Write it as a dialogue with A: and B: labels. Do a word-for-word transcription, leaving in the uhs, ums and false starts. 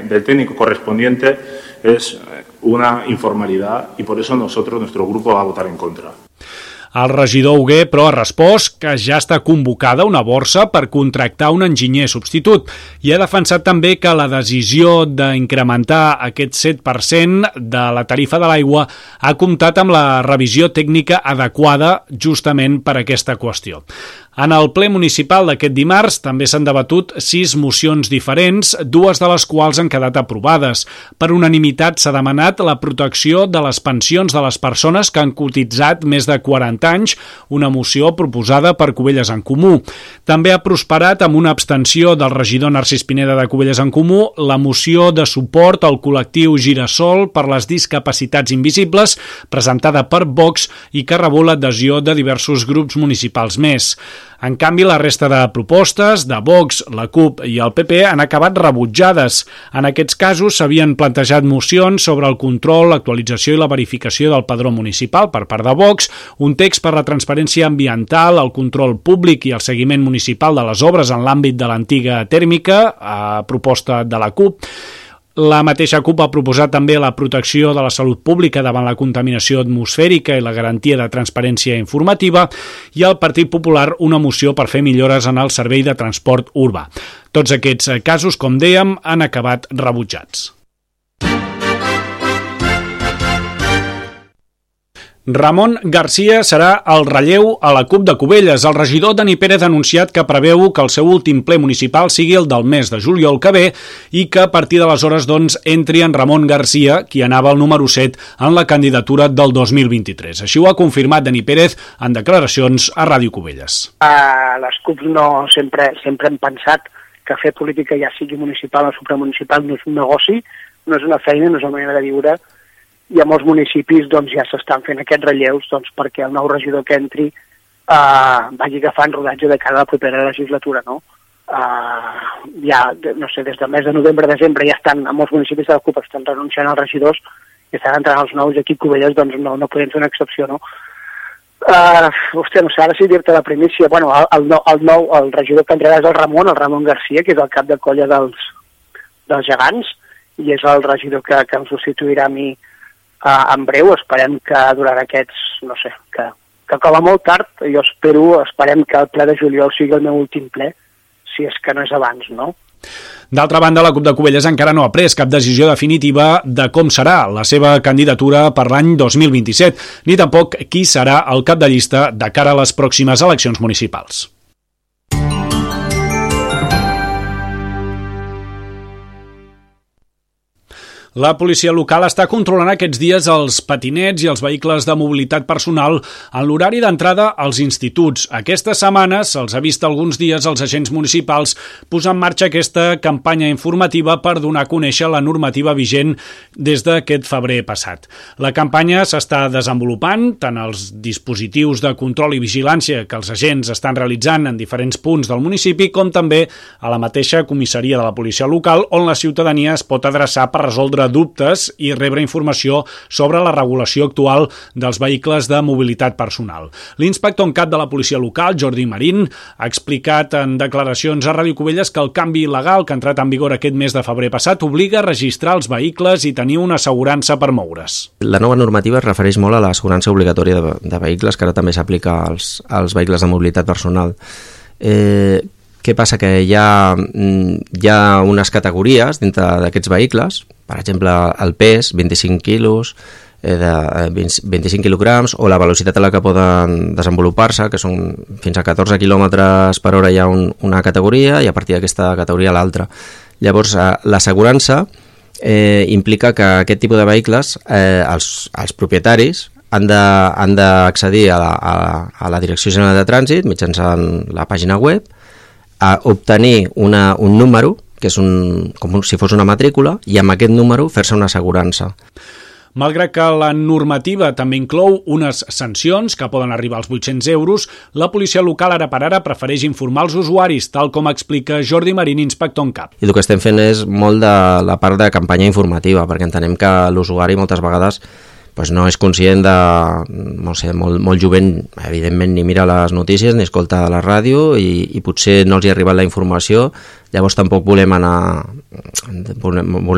A: del técnico correspondiente es una informalidad y por eso nosotros, nuestro grupo, va a votar en contra.
B: El regidor Hugué, però, ha respost que ja està convocada una borsa per contractar un enginyer substitut i ha defensat també que la decisió d'incrementar aquest set per cent de la tarifa de l'aigua ha comptat amb la revisió tècnica adequada justament per aquesta qüestió. En el ple municipal d'aquest dimarts també s'han debatut sis mocions diferents, dues de les quals han quedat aprovades. Per unanimitat s'ha demanat la protecció de les pensions de les persones que han cotitzat més de quaranta anys, una moció proposada per Cubelles en Comú. També ha prosperat amb una abstenció del regidor Narcís Pineda de Cubelles en Comú la moció de suport al col·lectiu Girasol per les discapacitats invisibles, presentada per Vox i que rebut l'adhesió de diversos grups municipals més. En canvi, la resta de propostes de Vox, la CUP i el P P han acabat rebutjades. En aquests casos s'havien plantejat mocions sobre el control, l'actualització i la verificació del padró municipal per part de Vox, un text per la transparència ambiental, el control públic i el seguiment municipal de les obres en l'àmbit de l'antiga tèrmica, a proposta de la CUP. La mateixa CUP ha proposat també la protecció de la salut pública davant la contaminació atmosfèrica i la garantia de transparència informativa i el Partit Popular una moció per fer millores en el servei de transport urbà. Tots aquests casos, com dèiem, han acabat rebutjats. Ramon Garcia serà el relleu a la CUP de Cubelles. El regidor Dani Pérez ha anunciat que preveu que el seu últim ple municipal sigui el del mes de juliol que ve i que a partir d'aleshores doncs, entri en Ramon Garcia, qui anava al número set en la candidatura del dos mil vint-i-tres. Així ho ha confirmat Dani Pérez en declaracions a Ràdio Cubelles.
C: Uh, les CUPs no sempre, sempre hem pensat que fer política, ja sigui municipal o supramunicipal, no és un negoci, no és una feina, no és una manera de viure, i a molts municipis doncs, ja s'estan fent aquests relleus doncs, perquè el nou regidor que entri eh, vagi agafant rodatge de cara a la propera legislatura. No? Eh, ja, no sé, des del mes de novembre-desembre ja estan, a molts municipis de la CUP estan renunciant als regidors i estan entrant els nous, aquí a Cubelles doncs, no, no podem fer una excepció. No? Uh, hòstia, no sé, ara sí dir-te la primícia. Bueno, el, el, el nou, el regidor que entrarà és el Ramon, el Ramon Garcia, que és el cap de colla dels, dels gegants, i és el regidor que, que em substituirà a mi Uh, en breu. Esperem que durant aquests, no sé, que, que com a molt tard, jo espero, esperem que el ple de juliol sigui el meu últim ple, si és que no és abans, no?
B: D'altra banda, la CUP de Cubelles encara no ha pres cap decisió definitiva de com serà la seva candidatura per l'any dos mil vint-i-set, ni tampoc qui serà el cap de llista de cara a les pròximes eleccions municipals. La policia local està controlant aquests dies els patinets i els vehicles de mobilitat personal en l'horari d'entrada als instituts. Aquesta setmana se'ls ha vist alguns dies els agents municipals posar en marxa aquesta campanya informativa per donar a conèixer la normativa vigent des d'aquest febrer passat. La campanya s'està desenvolupant tant els dispositius de control i vigilància que els agents estan realitzant en diferents punts del municipi com també a la mateixa comissaria de la policia local on la ciutadania es pot adreçar per resoldre dubtes i rebre informació sobre la regulació actual dels vehicles de mobilitat personal. L'inspector en cap de la policia local, Jordi Marín, ha explicat en declaracions a Ràdio Cubelles que el canvi legal que ha entrat en vigor aquest mes de febrer passat obliga a registrar els vehicles i tenir una assegurança per moure's.
D: La nova normativa es refereix molt a l'assegurança obligatòria de, de vehicles, que ara també s'aplica als, als vehicles de mobilitat personal. Eh, què passa? Que hi ha, hi ha unes categories dintre d'aquests vehicles, per exemple el pes, vint-i-cinc quilos, eh, de vint-i-cinc quilograms, o la velocitat a la que poden desenvolupar-se, que són fins a catorze quilòmetres per hora hi ha un, una categoria i a partir d'aquesta categoria l'altra. Llavors, eh, l'assegurança eh, implica que aquest tipus de vehicles, eh, els, els propietaris, han de, han d'accedir a la, a, a la Direcció General de Trànsit mitjançant la pàgina web, a obtenir una, un número, que és un, com si fos una matrícula, i amb aquest número fer-se una assegurança.
B: Malgrat que la normativa també inclou unes sancions que poden arribar als vuit-cents euros, la policia local ara per ara prefereix informar els usuaris, tal com explica Jordi Marín, inspector en cap.
D: I el que estem fent és molt de la part de campanya informativa, perquè entenem que l'usuari moltes vegades pues no és conscient de, no sé, molt, molt jovent, evidentment ni mira les notícies ni escolta la ràdio i, i potser no els hi ha arribat la informació, llavors tampoc volem anar volem, volem